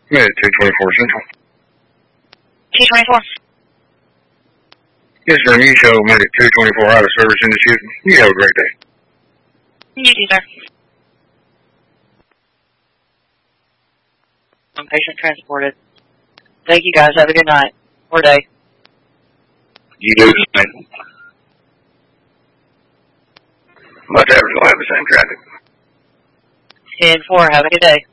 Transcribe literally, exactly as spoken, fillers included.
Mid two twenty-four Central. two twenty-four. Yes, sir. You show Medic two twenty-four out of service in the shooting. You have a great day. You too, sir. I'm patient transported. Thank you, guys. Have a good night or day. You do the same. Much average will have the same traffic. ten four. Have a good day.